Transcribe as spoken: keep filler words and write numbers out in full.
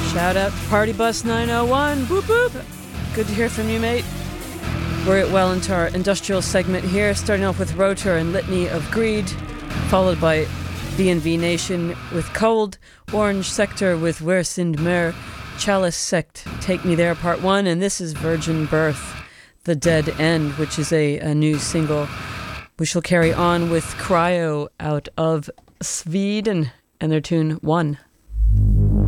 Shout out to Party Bus nine oh one. Boop, boop. Good to hear from you, mate. We're well into our industrial segment here, starting off with Rotor and Litany of Greed, followed by B and V Nation with Cold, Orange Sector with Wer Sind Mer, Chalice Sect, Take Me There Part one, and this is Virgin Birth, The Dead End, which is a, a new single. We shall carry on with Cryo out of Sweden and their tune One.